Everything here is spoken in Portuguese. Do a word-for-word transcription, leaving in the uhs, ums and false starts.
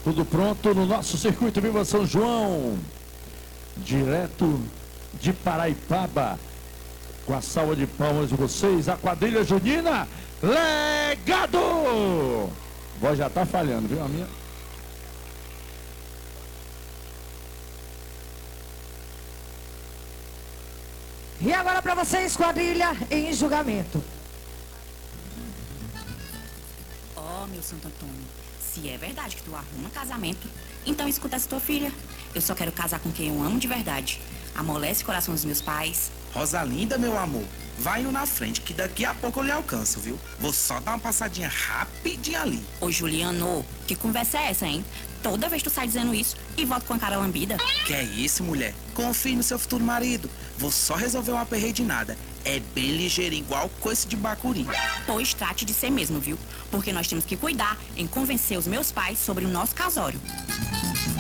Tudo pronto no nosso circuito Viva São João, direto de Paraipaba, com a salva de palmas de vocês, a quadrilha junina Legado. A voz já tá falhando, viu a minha? E agora para vocês, quadrilha em julgamento. Ó, oh, meu Santo Antônio, se é verdade que tu arruma casamento, então escuta essa tua filha. Eu só quero casar com quem eu amo de verdade. Amolece o coração dos meus pais. Rosalinda, meu amor, vai indo na frente que daqui a pouco eu lhe alcanço, viu? Vou só dar uma passadinha rapidinha ali. Ô, Juliano, que conversa é essa, hein? Toda vez tu sai dizendo isso e volta com a cara lambida. Que é isso, mulher? Confie no seu futuro marido. Vou só resolver um aperreio de nada. É bem ligeirinho, igual coice de bacuri. Pois trate de ser mesmo, viu? Porque nós temos que cuidar em convencer os meus pais sobre o nosso casório.